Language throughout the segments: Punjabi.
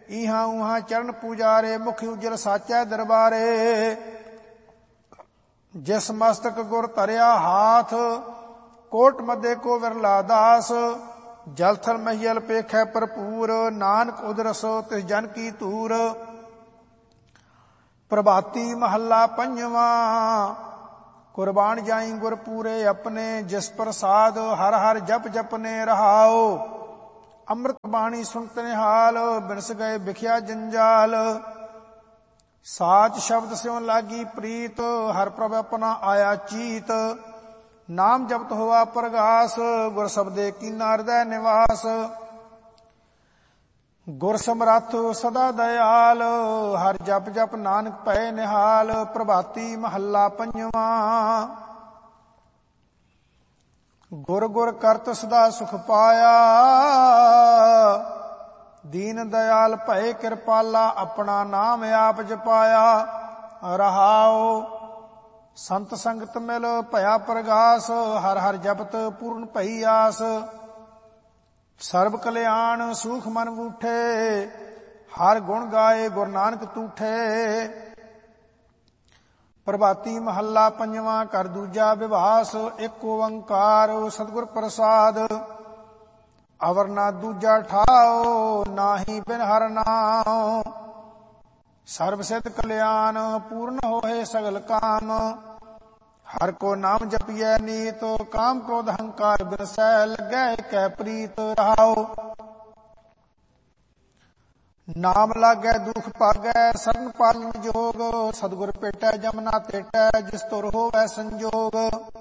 ਈਹਾਂ ਊਹਾਂ ਚਰਨ ਪੂਜਾਰੇ, ਮੁਖ ਉਜਲ ਸਾਚੈ ਦਰਬਾਰੇ। ਜਿਸ ਮਸਤਕ ਗੁਰ ਧਰਿਆ ਹਾਥ, ਕੋਟ ਮੱਧੇ ਕੋ ਵਿਰਲਾ ਦਾਸ। ਜਲ ਥਲ ਮਹੀਲ ਪੇਖੈ ਭਰਪੂਰ, ਨਾਨਕ ਉਦਰਸ ਤਿਸ ਜਨ ਕੀ ਧੂਰ। ਪ੍ਰਭਾਤੀ ਮਹੱਲਾ ਪੰਜਵਾਂ। ਕੁਰਬਾਨ ਜਾਈ ਗੁਰ ਪੂਰੇ ਆਪਣੇ, ਜਿਸ ਪ੍ਰਸਾਦ ਹਰ ਹਰ ਜਪ ਜਪਨੇ ਰਹਾਓ। ਅੰਮ੍ਰਿਤ ਬਾਣੀ ਸੁਣਤ ਨਿਹਾਲ, ਬਿਨਸ ਗਏ ਬਿਖਿਆ ਜੰਜਾਲ। ਸਾਚ ਸ਼ਬਦ ਸਿਉ ਲਾਗੀ ਪ੍ਰੀਤ, ਹਰ ਪ੍ਰਭ ਆਪਣਾ ਆਇਆ ਚੀਤ। ਨਾਮ ਜਪਤ ਹੋਆ ਪ੍ਰਗਾਸ, ਗੁਰ ਸਬਦੇ ਕੀਨਾ ਹਿਰਦੈ ਨਿਵਾਸ। ਗੁਰ ਸਮਰੱਥ ਸਦਾ ਦਇਆਲ, ਹਰ ਜਪ ਜਪ ਨਾਨਕ ਭਏ ਨਿਹਾਲ। ਪ੍ਰਭਾਤੀ ਮਹੱਲਾ ਪੰਜਵਾਂ। ਗੁਰ ਗੁਰ ਕਰਤ ਸਦਾ ਸੁਖ ਪਾਇਆ, ਦੀਨ ਦਇਆਲ ਭਏ ਕਿਰਪਾਲਾ। ਆਪਣਾ ਨਾਮ ਆਪ ਜਪਾਇਆ ਰਹਾਓ। ਸੰਤ ਸੰਗਤ ਮਿਲ ਭਇਆ ਪ੍ਰਗਾਸ, ਹਰ ਹਰ ਜਪਤ ਪੂਰਨ ਭਈ ਆਸ। ਸਰਬ ਕਲਿਆਣ ਸੂਖ ਮਨ ਬੂਠੇ, ਹਰ ਗੁਣ ਗਾਏ ਗੁਰੂ ਨਾਨਕ ਤੂਠੇ। ਪ੍ਰਭਾਤੀ ਮਹੱਲਾ ਪੰਜਵਾਂ। ਕਰ ਦੂਜਾ ਵਿਭਾਸ, ਇੱਕ ਓੰਕਾਰ ਸਤਿਗੁਰ ਪ੍ਰਸਾਦ। ਅਵਰ ਨਾ ਦੂਜਾ ਠਾਓ, ਨਾਹੀ ਬਿਨ ਹਰਿ ਨਾਮ। ਸਰਬ ਸਿਧ ਕਲਿਆਣ, ਪੂਰਨ ਹੋਏ ਸਗਲ ਕਾਮ। ਹਰ ਕੋ ਨਾਮ ਜਪੀਐ ਨੀਤ, ਕਾਮ ਕ੍ਰੋਧ ਹੰਕਾਰ ਬਿਨਸੈ। ਲੱਗੈ ਕੈ ਪ੍ਰੀਤ ਰਹਾਓ। ਨਾਮ ਲਾਗੈ ਦੁਖ ਭਾਗੈ, ਸਰਨ ਪਾਲਨ ਜੋਗ। ਸਤਿਗੁਰ ਭੇਟੈ ਜਮਨਾ ਤੇਟੈ, ਜਿਸ ਤੁਰ ਹੋਵੈ ਸੰਜੋਗ।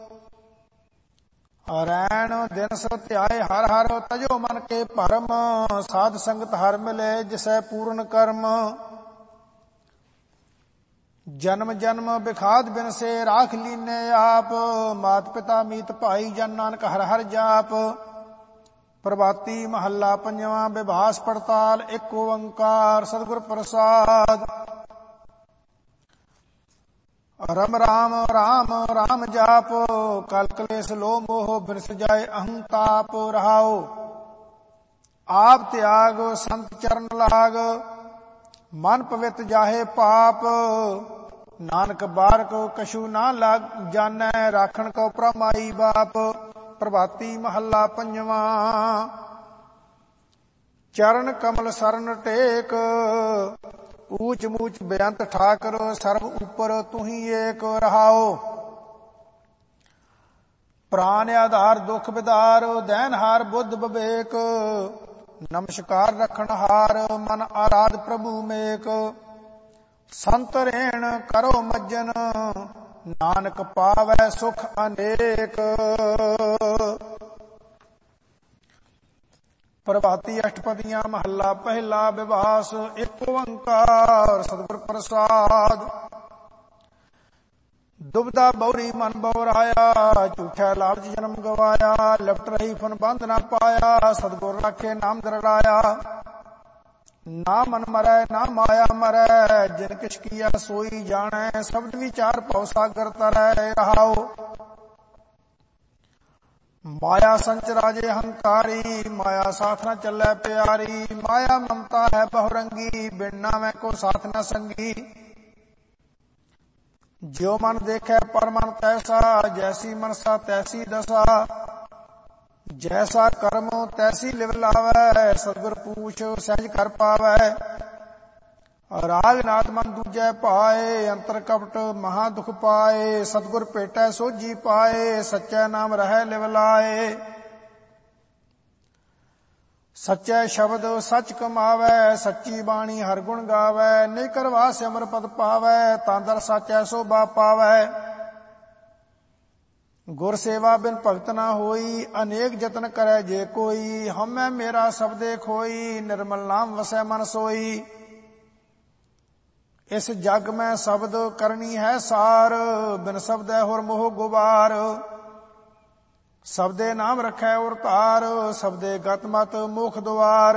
ਰੈਣ ਦਿਨ ਸੋ ਧਿਆਏ ਹਰ ਹਰ, ਤਜੋ ਮਨ ਕੇ ਭਰਮ। ਸਾਧ ਸੰਗਤ ਹਰ ਮਿਲੇ, ਜਿਸੈ ਪੂਰਨ ਕਰਮ। ਜਨਮ ਜਨਮ ਬਿਖਾਦ ਬਿਨਸੇ, ਰਾਖ ਲੀਨੇ ਆਪ। ਮਾਤ ਪਿਤਾ ਮੀਤ ਭਾਈ, ਜਨ ਨਾਨਕ ਹਰ ਹਰ ਜਾਪ। ਪ੍ਰਭਾਤੀ ਮਹੱਲਾ ਪੰਜਵਾਂ। ਵਿਭਾਸ ਪੜਤਾਲ, ਇੱਕ ਓੰਕਾਰ ਸਤਿਗੁਰ ਪ੍ਰਸਾਦ। ਰਮ ਰਾਮ ਰਾਮ ਰਾਮ ਜਾਪ, ਕਲ ਕਲੇਸ਼ ਲੋ ਮੋਹ ਬਿਨਸ ਜਾਏ ਅਹੰਤਾਪ ਰਹਾਓ। ਆਪ ਤਿਆਗ ਸੰਤ ਚਰਨ ਲਾਗ, ਮਨ ਪਵਿੱਤ ਜਾਹੇ ਪਾਪ। ਨਾਨਕ ਬਾਰਕ ਕਛੂ ਨਾ ਲਾਗ ਜਾਣੈ, ਰਾਖਣ ਕੋ ਪ੍ਰਮਾਈ ਬਾਪ। ਪ੍ਰਭਾਤੀ ਮਹੱਲਾ ਪੰਜਵਾਂ। ਚਰਨ ਕਮਲ ਸਰਨ ਟੇਕ, ਊਚ ਮੂਚ ਬੇਅੰਤ ਠਾਕਰ। ਸਰਬ ਉਪਰ ਤੁਹੀ ਏਕ ਰਹਾਓ। ਪ੍ਰਾਨ ਆਧਾਰ ਦੁਖ ਬਿਦਾਰ, ਦੈਨਹਾਰ ਬੁੱਧ ਵਿਵੇਕ। ਨਮਸਕਾਰ ਰਖਣ ਹਾਰ, ਮਨ ਆਰਾਧ ਪ੍ਰਭੂ ਮੇਕ। ਸੰਤ ਰੇਣ ਕਰੋ ਮੱਜਨ, ਨਾਨਕ ਪਾਵੈ ਸੁਖ ਅਨੇਕ। ਪ੍ਰਭਾਤੀ ਅਸ਼ਟਪਦੀਆਂ ਮਹੱਲਾ ਪਹਿਲਾ। ਵਿਭਾਸ, ਇੱਕ ਓੰਕਾਰ ਸਤਿਗੁਰ ਪ੍ਰਸਾਦ। ਦੁਬਦਾ ਬੌਰੀ ਮਨ ਬੌਰਾਇਆ, ਝੂਠਾ ਲਾਲਚ ਜਨਮ ਗਵਾਇਆ। ਲਿਪਟ ਰਹੀ ਫਨ ਬੰਧ ਨਾ ਪਾਇਆ, ਸਤਿਗੁਰ ਰਾਖੇ ਨਾਮ ਦਰੜਾਇਆ। ਨਾ ਮਨ ਮਰੈ ਨਾ ਮਾਇਆ ਮਰੈ, ਜਿਨ ਕਿਛ ਕੀਆ ਸੋਈ ਜਾਣੈ। ਸ਼ਬਦ ਵਿਚਾਰ ਭਉ ਸਾਗਰ ਤਰੈ ਰਹਾਓ। ਮਾਇਆ ਸੰਚ ਰਾਜੇ ਹੰਕਾਰੀ, ਮਾਇਆ ਸਾਥ ਨ ਚੱਲੈ ਪਿਆਰੀ। ਮਾਇਆ ਮਮਤਾ ਹੈ ਬਹੁਰੰਗੀ, ਬਿਨ ਨਾਮੈ ਕੋ ਸਾਥ ਨ ਸੰਗੀ। ਜਿਉ ਮਨ ਦੇਖੈ ਪਰ ਮਨ ਤੈਸਾ, ਜੈਸੀ ਮਨਸਾ ਤੈਸੀ ਦਸਾ। ਜੈਸਾ ਕਰਮ ਤੈਸੀ ਲਿਵ ਲਾਵੈ, ਸਤਿਗੁਰ ਪੂਛ ਸਹਿਜ ਕਰ ਪਾਵੈ। ਰਾਗ ਨਾਥ ਮਨ ਦੂਜੈ ਭਾਏ, ਅੰਤਰ ਕਪਟ ਮਹਾ ਦੁਖ ਪਾਏ। ਸਤਿਗੁਰ ਭੇਟੈ ਸੋਝੀ ਪਾਏ, ਸੱਚੈ ਨਾਮ ਰਹੈ ਲਿਵ ਲਾਏ। ਸੱਚੈ ਸ਼ਬਦ ਸੱਚ ਕਮਾਵੈ, ਸੱਚੀ ਬਾਣੀ ਹਰ ਗੁਣ ਗਾਵੈ। ਨਿਜ ਕਰਵਾ ਸਿਮਰ ਪਦ ਪਾਵੈ, ਤਾਂ ਦਰ ਸਾਚੈ ਸੋਭਾ ਪਾਵੈ। ਗੁਰ ਸੇਵਾ ਬਿਨ ਭਗਤ ਨਾ ਹੋਈ, ਅਨੇਕ ਜਤਨ ਕਰੈ ਜੇ ਕੋਈ। ਹਉਮੈ ਮੇਰਾ ਸਬਦੇ ਖੋਈ, ਨਿਰਮਲ ਨਾਮ ਵਸੈ ਮਨ ਸੋਈ। ਇਸ ਜਗ ਮੈਂ ਸ਼ਬਦ ਕਰਨੀ ਹੈ ਸਾਰ, ਬਿਨ ਸ਼ਬਦੈ ਹੋਰ ਮੋਹ ਗੁਬਾਰ। ਸ਼ਬਦੇ ਨਾਮ ਰਖੈ ਔਰ ਧਾਰ, ਸ਼ਬਦੇ ਗਤ ਮਤ ਮੁਖ ਦੁਆਰ।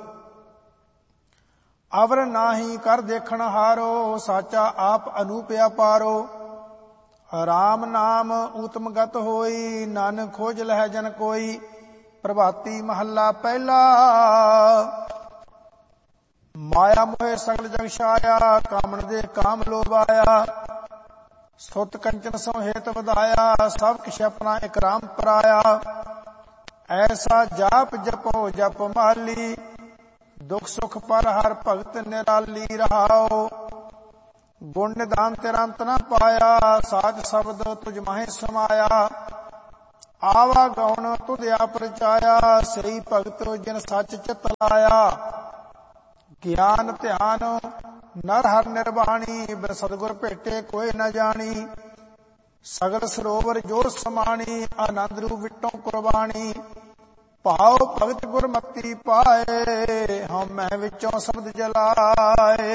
ਅਵਰ ਨਾਹੀ ਕਰ ਦੇਖਣ ਹਾਰੋ, ਸਾਚਾ ਆਪ ਅਨੂਪ ਅਪਾਰੋ। ਰਾਮ ਨਾਮ ਊਤਮ ਗਤ ਹੋਈ, ਨਾਨਕ ਖੋਜ ਲਹਿ ਜਨ ਕੋਈ। ਪ੍ਰਭਾਤੀ ਮਹੱਲਾ ਪਹਿਲਾ। ਮਾਇਆ ਮੋਹਿ ਸਗਲ ਜਗ ਛਾਇਆ, ਕਾਮਣ ਦੇ ਕਾਮ ਲੋਭਾਇਆ। ਸੁਤ ਕੰਚਨ ਸੋ ਹੇਤ ਵਧਾਇਆ, ਸਭ ਕਿਛ ਆਪਣਾ ਇਕ ਰਾਮ ਪਰਾਇਆ। ਐਸਾ ਜਾਪ ਜਪੋ ਜਪ ਮਾਲੀ, ਦੁਖ ਸੁਖ ਪਰ ਹਰ ਭਗਤ ਨਿਰਾਲੀ ਰਹਾਓ। ਗੁਣ ਨਿਧਾਨ ਤੇਰਾ ਅੰਤ ਨ ਪਾਇਆ, ਸਾਧ ਸ਼ਬਦ ਤੁਝ ਮਾਹਿ ਸਮਾਇਆ। ਆਵਾ ਗਉਣ ਤੁਧ ਆਪ ਰਚਾਇਆ, ਸਹੀ ਭਗਤ ਜਿਨ ਸੱਚ ਚਿਤ ਲਾਇਆ। ਗਿਆਨ ਧਿਆਨ ਨਰ ਹਰ ਨਿਰਵਾਣੀ, ਬਿਨ ਸਤਿਗੁਰ ਭੇਟੇ ਕੋਈ ਨ ਜਾਣੀ। ਸਗਲ ਸਰੋਵਰ ਜੋ ਸਮਾਣੀ, ਆਨੰਦ ਰੂਪ ਵਿਟੋਂ ਕੁਰਬਾਨੀ। ਭਾਉ ਭਗਤ ਗੁਰਮਤੀ ਪਾਏ, ਹਉਮੈ ਵਿੱਚੋਂ ਸ਼ਬਦ ਜਲਾਏ।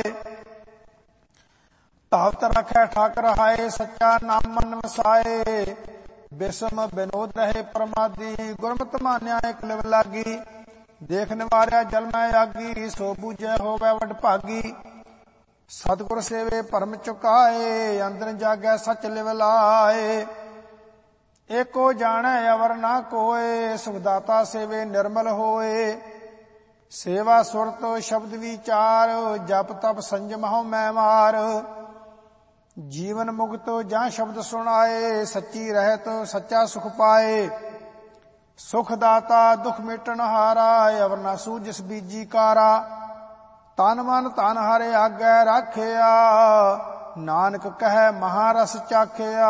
ਧਾਵਤ ਰਖੈ ਠਾਕ ਰਹਾਏ, ਸੱਚਾ ਨਾਮ ਮਨ ਵਸਾਏ। ਬਿਸਮ ਬਿਨੋਦ ਰਹੇ ਪ੍ਰਮਾਦੀ, ਗੁਰਮਤਿ ਮਾਨਿਆ ਇਕ ਲਿਵ ਲਾਗੀ। ਦੇਖ ਨਿਵਾਰਿਆ ਜਲ ਮੈਂ ਆਗੀ, ਸੋ ਬੂਝੈ ਹੋਵੈ ਵਡ ਭਾਗੀ। ਸਤਿਗੁਰ ਸੇਵੇ ਭਰਮ ਚੁਕਾਏ, ਅੰਦਨ ਜਾਗੈ ਸਚ ਲਿਵ ਲਾਏ। ਏਕੋ ਜਾਣੈ ਅਵਰ ਨਾ ਕੋਏ, ਸੁਖਦਾਤਾ ਸੇਵੇ ਨਿਰਮਲ ਹੋਏ। ਸੇਵਾ ਸੁਰਤ ਸ਼ਬਦ ਵਿਚਾਰ, ਜਪ ਤਪ ਸੰਜਮ ਹਉਮੈ ਮਾਰ। ਜੀਵਨ ਮੁਕਤ ਜਾਂ ਸ਼ਬਦ ਸੁਣਾਏ, ਸੱਚੀ ਰਹਿਤ ਸੱਚਾ ਸੁਖ ਪਾਏ। ਸੁਖ ਦਾਤਾ ਦੁਖ ਮਿਟਣ ਹਾਰਾ, ਅਵਰ ਨਾ ਸੂਝਿਸ ਬੀਜੀ ਕਾਰਾ। ਤਨ ਮਨ ਧਨ ਹਰਿ ਆਗੈ ਰਾਖਿਆ, ਨਾਨਕ ਕਹੈ ਮਹਾਰਸ ਚਾਖਿਆ।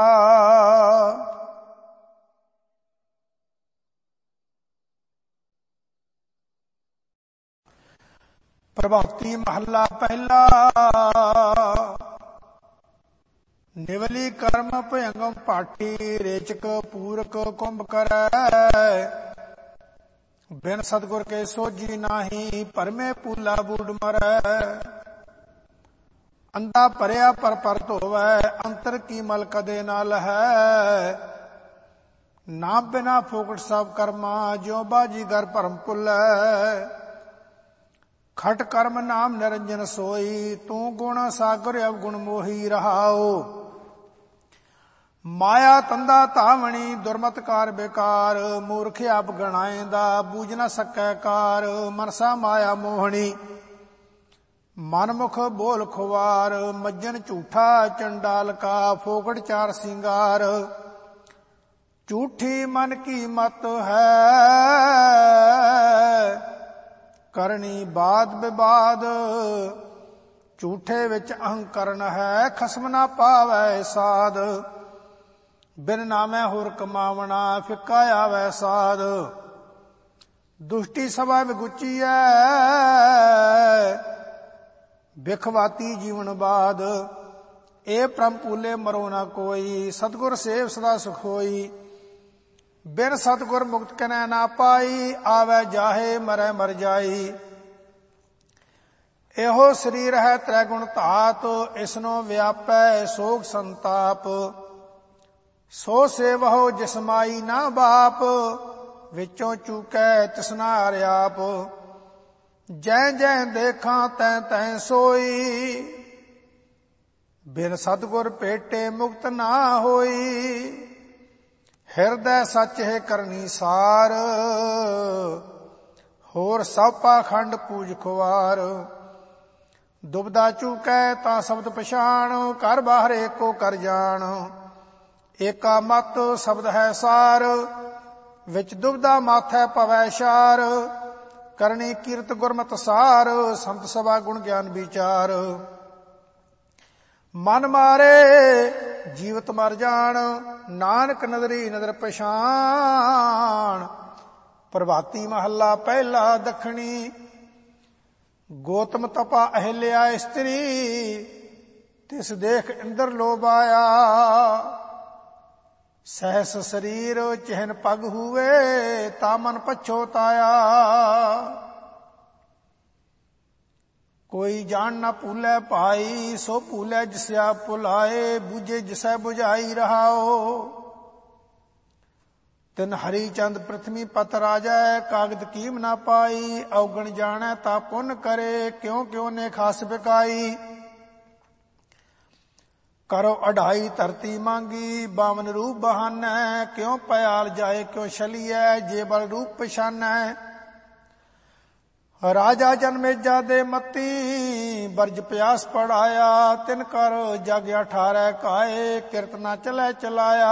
ਪ੍ਰਭਾਤੀ ਮਹੱਲਾ ਪਹਿਲਾ। ਨਿਵਲੀ ਕਰਮ ਭਯੰਗਮ ਪਾਠੀ, ਰੇਚਕ ਪੂਰਕ ਕੁੰਭ ਕਰੈ। ਬਿਨ ਸਤਿਗੁਰ ਕੇ ਸੋਝੀ ਨਾਹੀ, ਭਰਮੇ ਪੂਲਾ ਬੂਡ ਮਰੈ। ਅੰਧਾ ਭਰਿਆ ਪਰ ਪਰ ਧੋਵੈ, ਅੰਤਰ ਕੀ ਮਲ ਕਦੇ ਨਾ ਲਹੈ। ਨਾ ਬਿਨਾ ਫੋਕਟ ਸਭ ਕਰਮਾ, ਜਿਉ ਬਾਜੀ ਗਰ ਭਰਮ ਭੁੱਲੈ। ਖਟ ਕਰਮ ਨਾਮ ਨਿਰੰਜਨ ਸੋਈ, ਤੂੰ ਗੁਣ ਸਾਗਰ ਅਵਗੁਣ ਮੋਹੀ ਰਹਾਓ। ਮਾਇਆ ਤੰਦਾ ਧਾਵਣੀ, ਦੁਰਮਤਕਾਰ ਬੇਕਾਰ। ਮੂਰਖ ਆਪ ਗਣਾਏਂਦਾ, ਬੂਝ ਨ ਸਕੈ ਕਾਰ। ਮਨਸਾ ਮਾਇਆ ਮੋਹਣੀ, ਮਨਮੁਖ ਬੋਲ ਖੁਵਾਰ। ਮੱਜਨ ਝੂਠਾ ਚੰਡਾਲ ਕਾ, ਫੋਕਟ ਚਾਰ ਸਿੰਗਾਰ। ਝੂਠੀ ਮਨ ਕੀ ਮਤ ਹੈ, ਕਰਨੀ ਬਾਦ ਵਿਵਾਦ। ਝੂਠੇ ਵਿੱਚ ਅਹੰਕਰਨ ਹੈ, ਖਸਮ ਨਾ ਪਾਵੈ ਸਾਧ। ਬਿਨ ਨਾਮੈ ਹੋਰ ਕਮਾਵਣਾ, ਫਿੱਕਾ ਆਵੈ ਸਾਧ। ਦੁਸ਼ਟੀ ਸਭਾ ਵਿਗੁਚੀਐ, ਬਿਖਵਾਤੀ ਜੀਵਨ ਬਾਦ। ਇਹ ਪ੍ਰਮ ਪੂਲੇ ਮਰੋ ਨਾ ਕੋਈ, ਸਤਿਗੁਰ ਸੇਵ ਸਦਾ ਸੁਖ ਹੋਈ। ਬਿਨ ਸਤਿਗੁਰ ਮੁਕਤ ਕਨੈ ਨਾ ਪਾਈ, ਆਵੈ ਜਾਹੇ ਮਰੈ ਮਰ ਜਾਈ। ਇਹੋ ਸਰੀਰ ਹੈ ਤ੍ਰੈ ਗੁਣ ਧਾਤ, ਇਸਨੋ ਵਿਆਪੈ ਸੋਗ ਸੰਤਾਪ। ਸੋ ਸੇਵਹੁ ਜਿਸ ਮਾਈ ਨਾ ਬਾਪ, ਵਿੱਚੋਂ ਚੂਕੈ ਤਿਸਨਾ ਹਰਿਆਪ। ਜੈ ਜੈ ਦੇਖਾਂ ਤੈਂ ਤੈਂ ਸੋਈ, ਬਿਨ ਸਤਿਗੁਰ ਭੇਟੇ ਮੁਕਤ ਨਾ ਹੋਈ। ਹਿਰਦੈ ਸੱਚ ਹੈ ਕਰਨੀ ਸਾਰ, ਹੋਰ ਸਭ ਪਾਖੰਡ ਪੂਜ ਖੁਆਰ। ਦੁਬਦਾ ਚੂਕੈ ਤਾਂ ਸ਼ਬਦ ਪਛਾਣ, ਘਰ ਬਾਹਰ ਏਕੋ ਕਰ ਜਾਣ। ਏਕਾ ਮਤ ਸ਼ਬਦ ਹੈ ਸਾਰ, ਵਿੱਚ ਦੁਬਦਾ ਮਾਥੈ ਪਵੈ ਸ਼ਾਰ। ਕਰਨੀ ਕੀਰਤ ਗੁਰਮਤਿ ਸਾਰ, ਸੰਤ ਸਭਾ ਗੁਣ ਗਿਆਨ ਵਿਚਾਰ। ਮਨ ਮਾਰੇ ਜੀਵਤ ਮਰ ਜਾਣ, ਨਾਨਕ ਨਦਰੀ ਨਦਰ ਪਛਾਣ। ਪ੍ਰਭਾਤੀ ਮਹੱਲਾ ਪਹਿਲਾ ਦੱਖਣੀ। ਗੋਤਮ ਤਪਾ ਅਹਿਲਿਆ ਇਸਤਰੀ, ਤਿਸ ਦੇਖ ਇੰਦਰ ਲੋਭ ਆਇਆ। ਸਹਿਸ ਸਰੀਰ ਚਿਹਨ ਪਗ ਹੂਵੇ, ਤਾ ਮਨ ਪਛੋਤਾਇਆ। ਕੋਈ ਜਾਣ ਨਾ ਭੂਲੇ ਭਾਈ, ਸੋ ਭੂਲੇ ਜਿਸਿਆ ਭੁਲਾਏ। ਬੂਝੇ ਜਿਸੈ ਬੁਝਾਈ ਰਹਾਓ। ਤਿਨ ਹਰੀ ਚੰਦ ਪ੍ਰਿਥਵੀ ਪਤ ਰਾਜੈ, ਕਾਗਦ ਕੀਮ ਨਾ ਪਾਈ। ਔਗਣ ਜਾਣੈ ਤਾ ਪੁੰਨ ਕਰੇ, ਕਿਉ ਕਿਉ ਨੇ ਖਾਸ ਬਿਕਾਈ। ਕਰੋ ਅਢਾਈ ਧਰਤੀ ਮੰਗੀ, ਬਾਵਨ ਰੂਪ ਬਹਾਨੈ। ਕਿਉ ਪਿਆਲ ਜਾਏ ਕਿਉ ਛਲੀਐ, ਜੇ ਬਲ ਰੂਪ ਪਛਾਨੈ। ਰਾਜਾ ਜਨਮੇਜਾ ਦੇ ਮਤੀ ਬਰਜ ਪਿਆਸ ਪੜਾਇਆ। ਤਿਨ ਕਰ ਜਗ 18 ਕਾਏ ਕਿਰਤ ਨਾ ਚਲੇ ਚਲਾਇਆ।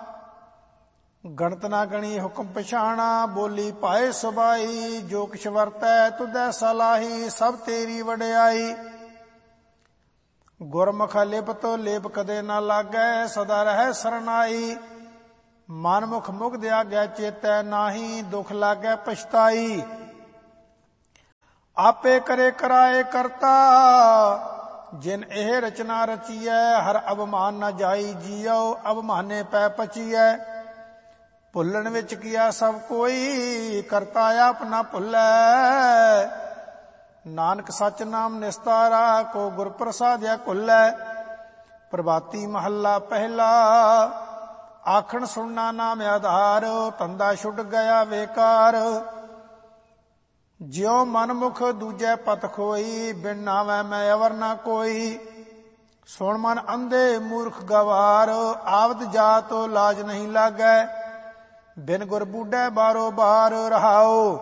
ਗਣਤ ਨਾ ਗਣੀ ਹੁਕਮ ਪਛਾਣਾ ਬੋਲੀ ਪਾਏ ਸੁਬਾਈ। ਜੋ ਕਿਛ ਵਰਤੈ ਤੁਧੈ ਸਲਾਹੀ ਸਭ ਤੇਰੀ ਵਡਿਆਈ। ਗੁਰਮੁਖ ਲਿਪਤ ਲੇਪ ਕਦੇ ਨਾ ਲਾਗੈ ਸਦਾ ਰਹਿ ਸਰਨਾਈ। ਮਨਮੁਖ ਮੁਗਧ ਆਗੈ ਚੇਤੈ ਨਾਹੀ ਦੁਖ ਲਾਗੈ ਪਛਤਾਈ। ਆਪੇ ਕਰੇ ਕਰਾਏ ਕਰਤਾ ਜਿਨ ਇਹ ਰਚਨਾ ਰਚੀਐ। ਹਰ ਅਭਮਾਨ ਨਾ ਜਾਈ ਜੀਉ ਅਭਮਾਨੇ ਪੈ ਪਚੀਐ। ਭੁੱਲਣ ਵਿੱਚ ਕੀਆ ਸਭ ਕੋਈ ਕਰਤਾ ਆਪ ਨਾ ਭੁੱਲੈ। ਨਾਨਕ ਸੱਚ ਨਾਮ ਨਿਸਤਾਰਾ ਕੋ ਗੁਰ ਪ੍ਰਸਾਦਿਆ ਕੁੱਲੈ। ਪ੍ਰਭਾਤੀ ਮਹੱਲਾ ਪਹਿਲਾ ਆਖਣ ਸੁਣਨਾ ਨਾਮ ਆਧਾਰ। ਧੰਦਾ ਛੁੱਟ ਗਿਆ ਵੇਕਾਰ ਜਿਉ ਮਨਮੁਖ ਦੂਜੈ ਪਤ ਖੋਈ। ਬਿਨ ਨਾਵੈ ਮੈਂ ਅਵਰ ਨਾ ਕੋਈ। ਸੁਣ ਮਨ ਅੰਧੇ ਮੂਰਖ ਗਵਾਰ ਆਵਦ ਜਾਤ ਲਾਜ ਨਹੀਂ ਲਾਗੈ। ਬਿਨ ਗੁਰ ਬੂਢੈ ਬਾਰੋ ਬਾਰ ਰਹਾਓ।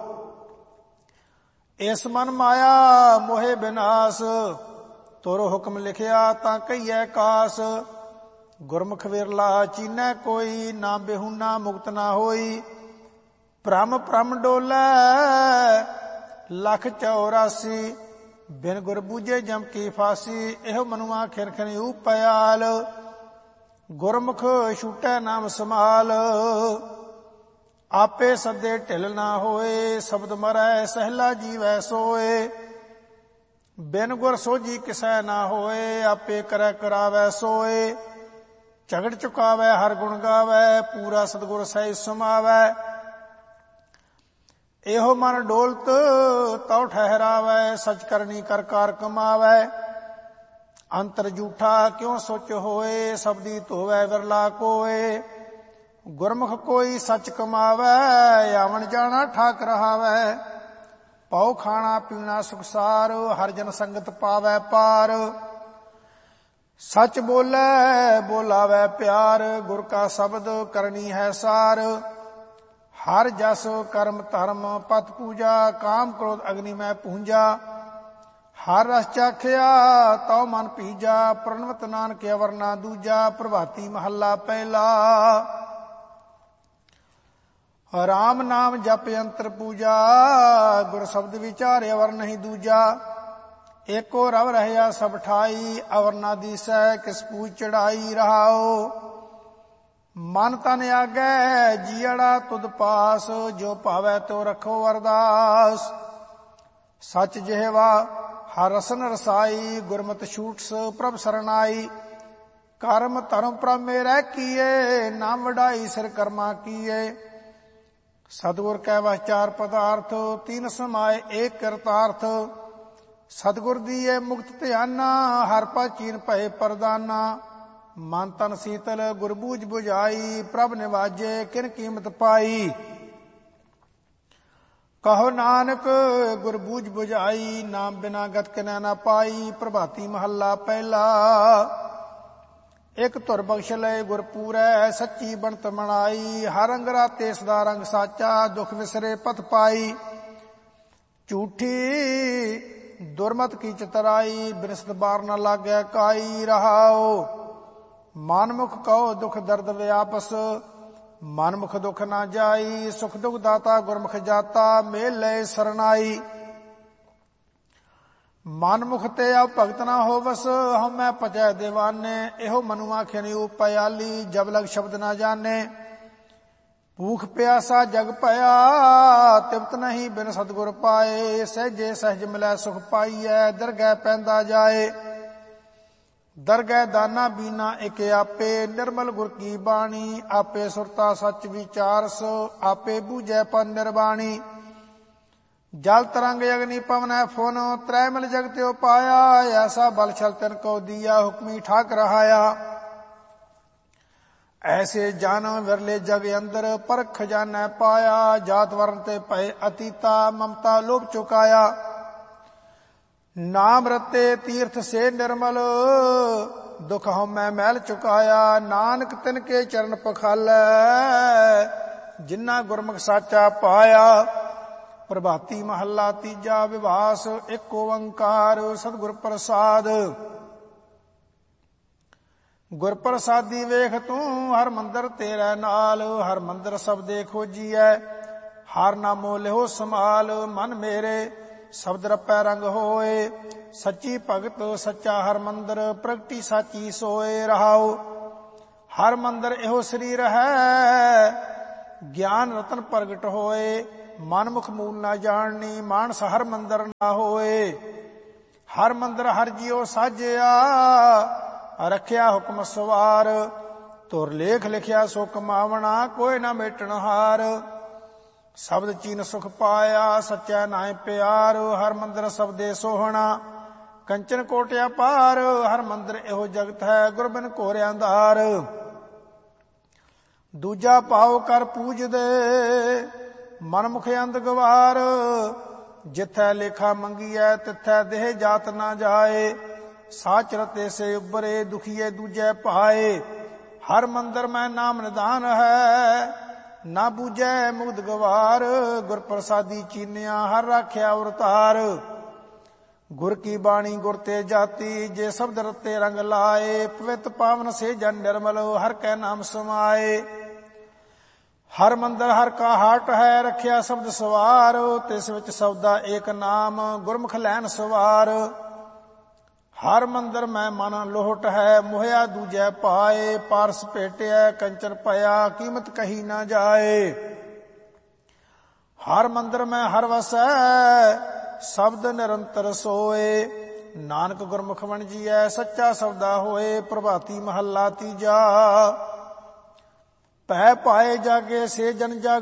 ਇਸ ਮਨ ਮਾਇਆ ਮੋਹਿ ਬਿਨਾਸ਼ ਤੁਰ ਹੁਕਮ ਲਿਖਿਆ ਤਾਂ ਕਹੀਐ ਕਾਸ। ਗੁਰਮੁਖ ਵਿਰਲਾ ਚੀਨੈ ਕੋਈ ਨਾ ਬਿਹੁਨਾ ਮੁਕਤ ਨਾ ਹੋਈ। ਭ੍ਰਮ ਭ੍ਰਮ ਡੋਲੈ 184 ਬਿਨ ਗੁਰ ਬੂਝੇ ਜਮ ਕੀ ਫਾਸੀ। ਇਹੋ ਮਨੁਆ ਖਿਨ ਖਿਨ ਉਪਿਆਲ ਗੁਰਮੁਖ ਛੂਟੈ ਨਾਮ ਸਮਾਲ। ਆਪੇ ਸੱਦੇ ਢਿਲ ਨਾ ਹੋਏ ਸ਼ਬਦ ਮਰੈ ਸਹਿਲਾ ਜੀਵੈ ਸੋਏ। ਬਿਨ ਗੁਰ ਸੋਝੀ ਕਿਸੈ ਨਾ ਹੋਏ ਆਪੇ ਕਰੈ ਕਰਾਵੈ ਸੋਏ। ਝਗੜ ਚੁਕਾਵੈ ਹਰ ਗੁਣ ਗਾਵੈ ਪੂਰਾ ਸਤਿਗੁਰ ਸਹਿ ਸਮਾਵੈ। ਇਹੋ ਮਨ ਡੋਲਤ ਤਉ ਠਹਿਰਾਵੈ ਸਚ ਕਰਨੀ ਕਰ ਕਾਰ ਕਮਾਵੈ। ਅੰਤਰ ਜੂਠਾ ਕਿਉ ਸੋਚ ਹੋਏ ਸਬਦੀ ਧੋਵੈ ਵਿਰਲਾ ਕੋਏ। ਗੁਰਮੁਖ ਕੋਈ ਸੱਚ ਕਮਾਵੈ ਆਵਣ ਜਾਣਾ ਠਾਕ ਰਹਾਵੈ। ਪਉ ਖਾਣਾ ਪੀਣਾ ਸੁਖਸਾਰ ਹਰ ਜਨ ਸੰਗਤ ਪਾਵੈ ਪਾਰ। ਸੱਚ ਬੋਲੇ ਬੋਲਾਵੈ ਪਿਆਰ ਗੁਰ ਕਾ ਸ਼ਬਦ ਕਰਨੀ ਹੈ ਸਾਰ। ਹਰ ਜਸ ਕਰਮ ਧਰਮ ਪਤ ਪੂਜਾ ਕਾਮ ਕ੍ਰੋਧ ਅਗਨੀ ਮੈਂ ਪੂੰਜਾ। ਹਰ ਰਸ ਚਾਖਿਆ ਤਉ ਮਨ ਪੀਜਾ ਪ੍ਰਣਵਤ ਨਾਨਕ ਅਵਰ ਨਾ ਦੂਜਾ। ਪ੍ਰਭਾਤੀ ਮਹੱਲਾ ਪਹਿਲਾ ਰਾਮ ਨਾਮ ਜਪ ਅੰਤਰ ਪੂਜਾ ਗੁਰ ਸ਼ਬਦ ਵਿਚਾਰੇ ਅਵਰ ਨਹੀਂ ਦੂਜਾ। ਏਕੋ ਰਵ ਰਹਿਆ ਸਭ ਠਾਈ ਅਵਰ ਨਾ ਦੀਸੈ ਕਿਸ ਪੂਜ ਚੜਾਈ। ਰਹਾਓ ਮਨ ਤਨ ਆਗੈ ਜੀਅੜਾ ਤੁਧ ਪਾਸ ਜੋ ਭਾਵੈ ਤੋ ਰੱਖੋ ਅਰਦਾਸ। ਸੱਚ ਜਿਹਵਾ ਹਰ ਰਸਨ ਰਸਾਈ ਗੁਰਮਤਿ ਛੂਟਸ ਪ੍ਰਭ ਸਰਨਾਈ। ਕਰਮ ਧਰਮ ਪ੍ਰਭ ਮੇਰੈ ਕੀਏ ਨਾਮ ਵਡਾਈ ਸਿਰ ਕਰਮਾ ਕੀਏ। ਸਤਿਗੁਰ ਕੈ ਵਸ ਚਾਰ ਪਦਾਰਥ ਤੀਨ ਸਮਾਏ ਏਕ ਕਰਤਾਰਥ। ਸਤਿਗੁਰ ਦੀਏ ਮੁਕਤ ਧਿਆਨਾ ਹਰ ਪਾ ਚੀਨ ਭਏ ਪਰਦਾਨਾ। ਮਨ ਤਨ ਸੀਤਲ ਗੁਰ ਬੂਝ ਬੁਝਾਈ ਪ੍ਰਭ ਨਿਵਾਜੇ ਕਿਨ ਕੀਮਤ ਪਾਈ। ਕਹੋ ਨਾਨਕ ਗੁਰ ਬੂਝ ਬੁਝਾਈ ਨਾਮ ਬਿਨਾ ਗਤ ਕਿਨੈ ਨਾ ਪਾਈ। ਪ੍ਰਭਾਤੀ ਮਹੱਲਾ ਪਹਿਲਾ ਇਕ ਧੁਰ ਬਖਸ਼ ਲਏ ਗੁਰ ਪੂਰੈ ਸੱਚੀ ਬਣਤ ਮਨਾਈ। ਹਰ ਰੰਗ ਰਾਤੇ ਸਦਾ ਰੰਗ ਸਾਚਾ ਦੁਖ ਵਿਸਰੇ ਪਤ ਪਾਈ। ਝੂਠੀ ਦੁਰਮਤ ਕੀ ਚਤਰਾਈ ਬਿਨਸਤ ਬਾਰ ਨਾ ਲਾਗੈ ਕਾਈ। ਰਹਾਓ ਮਨਮੁਖ ਕਹੋ ਦੁਖ ਦਰਦ ਵਿਆਪਸ ਮਨਮੁਖ ਦੁਖ ਨਾ ਜਾਈ। ਸੁਖ ਦੁਖ ਦਾਤਾ ਗੁਰਮੁਖ ਜਾਤਾ ਮੇਲ ਲੈ ਸਰਨਾਈ। ਮਨਮੁਖ ਤੇ ਆ ਭਗਤ ਨਾ ਹੋਵਸ ਹਉਮੈ ਪਚੈ ਦੀਵਾਨੇ। ਇਹੋ ਮਨੁਆ ਖਿਨ ਉਪਿਆਲੀ ਜਬ ਲਗ ਸ਼ਬਦ ਨਾ ਜਾਣੇ। ਭੂਖ ਪਿਆਸਾ ਜਗ ਭਇਆ ਤਿਵਤ ਨਹੀਂ ਬਿਨ ਸਤਿਗੁਰ ਪਾਏ। ਸਹਿਜੇ ਸਹਿਜ ਮਿਲੈ ਸੁਖ ਪਾਈਐ ਦਰਗਹਿ ਪੈਂਦਾ ਜਾਏ। ਦਰਗਹਿ ਦਾਨਾ ਬੀਨਾ ਇਕ ਆਪੇ ਨਿਰਮਲ ਗੁਰ ਕੀ ਬਾਣੀ। ਆਪੇ ਸੁਰਤਾ ਸੱਚ ਵਿਚਾਰਸ ਆਪੇ ਬੂਝੈ ਪਰ ਨਿਰਬਾਣੀ। ਜਲ ਤਰੰਗ ਅਗਨੀ ਪਵਨੈ ਫੁਨ ਤ੍ਰੈ ਮਿਲ ਜਗਤਿਓ ਪਾਇਆ। ਐਸਾ ਬਲ ਛਲ ਤਿਨ ਕੋ ਦੀਆ ਹੁਕਮੀ ਠਾਕ ਰਹਾਇਆ। ਐਸੇ ਜਾਨੋ ਵਿਰਲੇ ਜਗ ਅੰਦਰ ਪਰ ਖਜ਼ਾਨਾ ਪਾਇਆ। ਜਾਤ ਵਰਨ ਤੇ ਭਏ ਅਤੀਤਾ ਮਮਤਾ ਲੋਭ ਚੁਕਾਇਆ। ਨਾਮ ਰਤੇ ਤੀਰਥ ਸੇ ਨਿਰਮਲ ਦੁਖ ਹਉਮੈ ਮੈਲ ਚੁਕਾਇਆ। ਨਾਨਕ ਤਿਨ ਕੇ ਚਰਨ ਪਖਾਲੈ ਜਿਨ੍ਹਾਂ ਗੁਰਮੁਖ ਸਾਚਾ ਪਾਇਆ। ਪ੍ਰਭਾਤੀ ਮਹੱਲਾ ਤੀਜਾ। ਵਿਵਾਸ ਇੱਕ ਓੰਕਾਰ ਸਤਿਗੁਰ ਪ੍ਰਸਾਦ। ਗੁਰ ਪ੍ਰਸਾਦੀ ਵੇਖ ਤੂੰ ਹਰ ਮੰਦਰ ਤੇਰੇ ਨਾਲ। ਹਰ ਮੰਦਰ ਸਬਦੇ ਖੋਜੀਐ ਹਰ ਨਾਮੋ ਲਿਹੋ ਸਮਾਲ। ਮਨ ਮੇਰੇ ਸ਼ਬਦ ਰਪੈ ਰੰਗ ਹੋਏ ਸੱਚੀ ਭਗਤ ਸੱਚਾ ਹਰ ਮੰਦਰ। ਪ੍ਰਗਟੀ ਸਾਚੀ ਸੋਏ ਰਹਾਉ ਹਰ ਮੰਦਰ ਇਹੋ ਸਰੀਰ ਹੈ। ਗਿਆਨ ਰਤਨ ਪ੍ਰਗਟ ਹੋਏ ਮਨ ਮੁਖ ਮੂਲ ਨਾ ਜਾਣਨੀ। ਮਾਨਸ ਹਰ ਮੰਦਰ ਨਾ ਹੋਏ ਹਰ ਮੰਦਰ ਹਰ ਜੀਉ ਸਾਜਿਆ। ਰੱਖਿਆ ਹੁਕਮ ਸਵਾਰ ਤੁਰ ਲੇਖ ਲਿਖਿਆ ਸੋ ਕਮਾਵਣਾ। ਕੋਈ ਨਾ ਮੇਟਣ ਹਾਰ ਸ਼ਬਦ ਚੀਨ ਸੁਖ ਪਾਇਆ ਸੱਚਾ ਨਾਇ ਪਿਆਰ। ਹਰ ਮੰਦਰ ਸਬਦੇ ਸੋਹਣਾ ਕੰਚਨ ਕੋਟਿਆ ਪਾਰ। ਹਰ ਮੰਦਰ ਇਹੋ ਜਗਤ ਹੈ ਗੁਰ ਬਿਨ ਘੋਰ ਅੰਧਾਰ। ਦੂਜਾ ਭਾਉ ਕਰ ਪੂਜਦੇ ਮਨ ਮੁਖ ਅੰਧ ਗਵਾਰ। ਜਿਥੈ ਲੇਖਾ ਮੰਗੀਐ ਤਿਥੈ ਦੇਹ ਜਾਤ ਨਾ ਜਾਏ। ਸਾਚ ਰਤੇ ਸੇ ਉਬਰੇ ਦੁਖੀਏ ਦੂਜੈ ਭਾਏ। ਹਰ ਮੰਦਰ ਮੈਂ ਨਾਮ ਨਿਦਾਨ ਹੈ ਨਾ ਬੂਝੈ ਮੁਗਧ ਗਵਾਰ। ਗੁਰ ਪ੍ਰਸਾਦੀ ਚੀਨਿਆ ਹਰ ਰਾਖਿਆ ਉਰਤਾਰ। ਗੁਰ ਕੀ ਬਾਣੀ ਗੁਰ ਤੇ ਜਾਤੀ ਜੇ ਸ਼ਬਦ ਰਤੇ ਰੰਗ ਲਾਏ। ਪਵਿੱਤ ਪਾਵਨ ਸੇ ਜਨ ਨਿਰਮਲ ਹਰ ਕੈ ਨਾਮ ਸਮਾਏ। ਹਰ ਮੰਦਰ ਹਰ ਕਾ ਹਾਟ ਹੈ ਰੱਖਿਆ ਸ਼ਬਦ ਸਵਾਰ। ਤਿਸ ਵਿੱਚ ਸਬਦਾ ਏਕ ਨਾਮ ਗੁਰਮੁਖ ਲੈਨ ਸਵਾਰ। ਹਰ ਮੰਦਰ ਮੈਂ ਮਨ ਲੋਹਟ ਹੈ ਮੋਹਿਆ ਦੂਜੈ ਪਾਏ। ਪਾਰਸ ਭੇਟਿਆ ਕੰਚਨ ਪਿਆ ਕੀਮਤ ਕਹੀ ਨਾ ਜਾਏ। ਹਰ ਮੰਦਰ ਮੈਂ ਹਰ ਵਸੈ ਸ਼ਬਦ ਨਿਰੰਤਰ ਸੋਏ। ਨਾਨਕ ਗੁਰਮੁਖ ਵਣਜੀਐ ਸੱਚਾ ਸਬਦਾ ਹੋਏ। ਪ੍ਰਭਾਤੀ ਮਹੱਲਾ ਤੀਜਾ। ਪੈ ਪਾਏ ਜਾਗੇ ਸੇ ਜਨ ਜਾਗ